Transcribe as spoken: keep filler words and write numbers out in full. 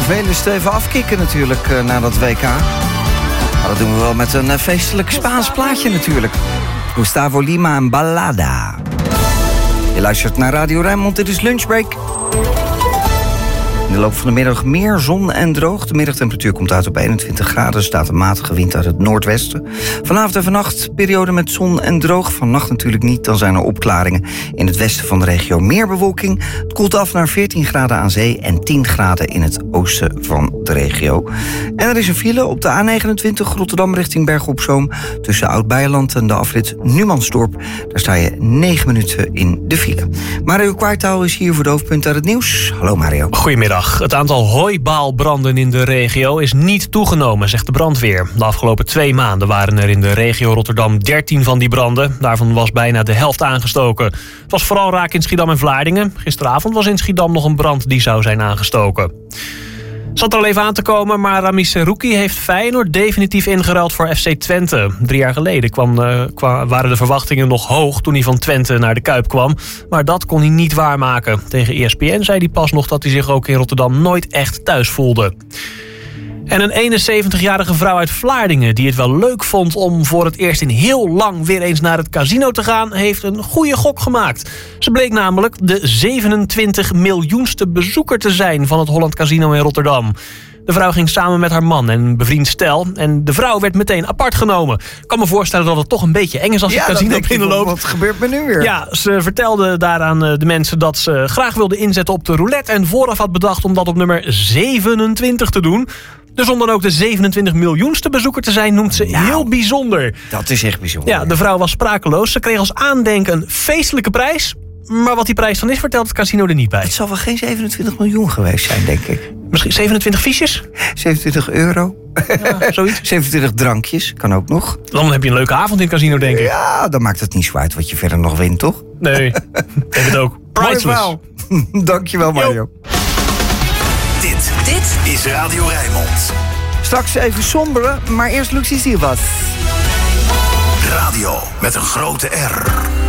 vervelend is het even afkicken natuurlijk uh, na dat W K. Maar dat doen we wel met een uh, feestelijk Spaans plaatje natuurlijk. Gustavo Lima en Ballada. Je luistert naar Radio Rijnmond, dit is Lunchbreak. In de loop van de middag meer zon en droog. De middagtemperatuur komt uit op eenentwintig graden. Er staat een matige wind uit het noordwesten. Vanavond en vannacht periode met zon en droog. Vannacht natuurlijk niet, dan zijn er opklaringen. In het westen van de regio meer bewolking. Het koelt af naar veertien graden aan zee en tien graden in het oosten van de regio. En er is een file op de A negenentwintig Rotterdam richting Bergen op Zoom. Tussen Oud-Beijerland en de afrit Numansdorp. Daar sta je negen minuten in de file. Mario Kwartaal is hier voor de hoofdpunten uit het nieuws. Hallo Mario. Goedemiddag. Het aantal hooibaalbranden in de regio is niet toegenomen, zegt de brandweer. De afgelopen twee maanden waren er in de regio Rotterdam dertien van die branden. Daarvan was bijna de helft aangestoken. Het was vooral raak in Schiedam en Vlaardingen. Gisteravond was in Schiedam nog een brand die zou zijn aangestoken. Zat er al even aan te komen, maar Ramis Serouki heeft Feyenoord definitief ingeruild voor F C Twente. Drie jaar geleden kwam, uh, kwa, waren de verwachtingen nog hoog toen hij van Twente naar de Kuip kwam. Maar dat kon hij niet waarmaken. Tegen E S P N zei hij pas nog dat hij zich ook in Rotterdam nooit echt thuis voelde. En een eenenzeventigjarige vrouw uit Vlaardingen die het wel leuk vond om voor het eerst in heel lang weer eens naar het casino te gaan, heeft een goede gok gemaakt. Ze bleek namelijk de zevenentwintig miljoenste bezoeker te zijn van het Holland Casino in Rotterdam. De vrouw ging samen met haar man en een bevriend stel. En de vrouw werd meteen apart genomen. Ik kan me voorstellen dat het toch een beetje eng is als je ja, het casino binnenloopt. Wat gebeurt er nu weer? Ja, ze vertelde daaraan de mensen dat ze graag wilde inzetten op de roulette. En vooraf had bedacht om dat op nummer zevenentwintig te doen. Dus om dan ook de zevenentwintig miljoenste bezoeker te zijn, noemt ze nou, heel bijzonder. Dat is echt bijzonder. Ja, de vrouw was sprakeloos. Ze kreeg als aandenken een feestelijke prijs. Maar wat die prijs dan is, vertelt het casino er niet bij. Het zal wel geen zevenentwintig miljoen geweest zijn, denk ik. Misschien zevenentwintig fiches? zevenentwintig euro. Ja, zoiets. zevenentwintig drankjes, kan ook nog. Dan heb je een leuke avond in het casino, denk ik. Ja, dan maakt het niet zo uit wat je verder nog wint, toch? Nee, ik denk het ook. Priceless. Dankjewel, Mario. Dit, dit is Radio Rijnmond. Straks even somberen, maar eerst Lucie Silvas. Radio met een grote R.